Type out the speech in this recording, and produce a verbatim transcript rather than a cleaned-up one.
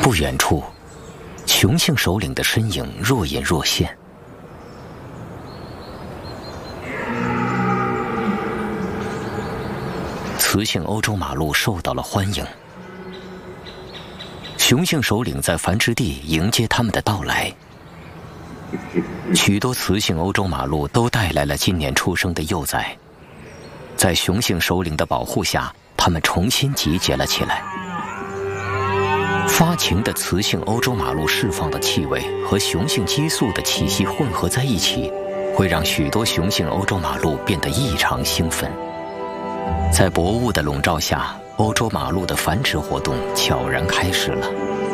不远处，雄性首领的身影若隐若现。雌性欧洲马鹿受到了欢迎，雄性首领在繁殖地迎接他们的到来。许多雌性欧洲马鹿都带来了今年出生的幼崽，在雄性首领的保护下，它们重新集结了起来。发情的雌性欧洲马鹿释放的气味和雄性激素的气息混合在一起，会让许多雄性欧洲马鹿变得异常兴奋。在薄雾的笼罩下，欧洲马鹿的繁殖活动悄然开始了。